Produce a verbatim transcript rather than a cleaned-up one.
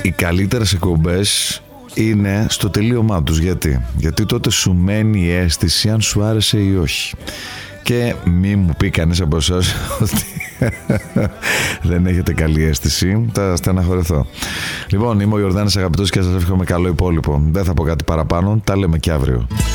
οι καλύτερες εκπομπές είναι στο τελείωμά τους. Γιατί? Γιατί τότε σου μένει η αίσθηση αν σου άρεσε ή όχι. Και μη μου πει κανείς από εσάς ότι δεν έχετε καλή αίσθηση, θα στεναχωρηθώ. Λοιπόν, είμαι ο Ιορδάνης Αγαπητός και σας εύχομαι καλό υπόλοιπο. Δεν θα πω κάτι παραπάνω, τα λέμε και αύριο.